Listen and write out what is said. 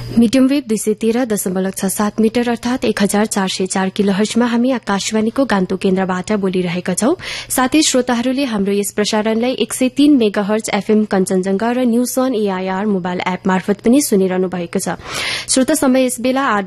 Medium wave 213.67 metre अर्थात 1404 किलोहर्जमा हामी आकाशवाणीको गान्तोक केन्द्रबाट बोलिरहेका छौं। साथै श्रोताहरूले हाम्रो यस प्रसारणलाई 103 मेगाहर्ज एफएम कञ्चनजंघा र news on AIR mobile app मार्फत पनि सुनिरहनु भएको छ। श्रोता समय यस बेला